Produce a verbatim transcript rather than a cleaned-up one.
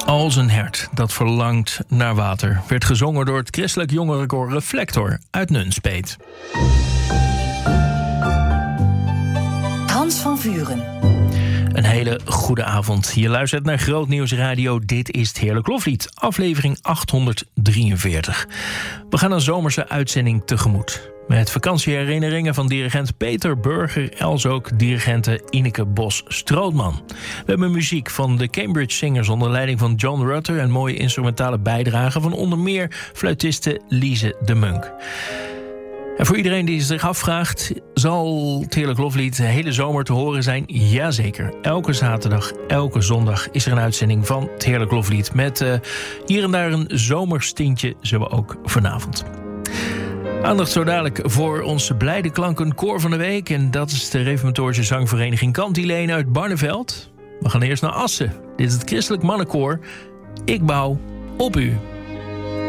Als een hert dat verlangt naar water werd gezongen door het christelijk jongerenkoor Reflector uit Nunspeet. Hans van Vuren. Een hele goede avond. Je luistert naar Groot Nieuws Radio. Dit is het Heerlijk Loflied, aflevering achthonderddrieënveertig. We gaan een zomerse uitzending tegemoet. Met vakantieherinneringen van dirigent Peter Burger, als ook dirigente Ineke Bos-Strootman. We hebben muziek van de Cambridge Singers onder leiding van John Rutter en mooie instrumentale bijdragen van onder meer fluitiste Lise de Munk. En voor iedereen die zich afvraagt, zal het Heerlijk Loflied de hele zomer te horen zijn? Jazeker. Elke zaterdag, elke zondag is er een uitzending van het Heerlijk Loflied. Met uh, hier en daar een zomerstintje, zullen we ook vanavond. Aandacht zo dadelijk voor onze blijde klanken koor van de week. En dat is de reformatorische zangvereniging Kantilene uit Barneveld. We gaan eerst naar Assen. Dit is het christelijk mannenkoor. Ik bouw op u.